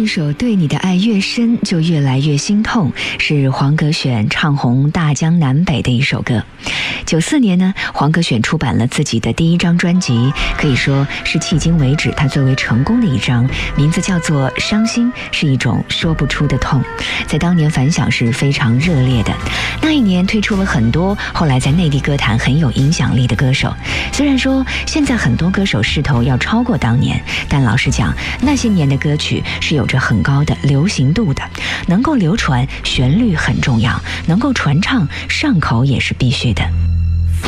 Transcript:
首《对你的爱越深就越来越心痛》是黄格选唱红大江南北的一首歌。94年呢，黄格选出版了自己的第一张专辑，可以说是迄今为止他最为成功的一张，名字叫做《伤心是一种说不出的痛》，在当年反响是非常热烈的。那一年推出了很多后来在内地歌坛很有影响力的歌手，虽然说现在很多歌手势头要超过当年，但老实讲，那些年的歌曲是有着很高的流行度的，能够流传，旋律很重要，能够传唱，上口也是必须的。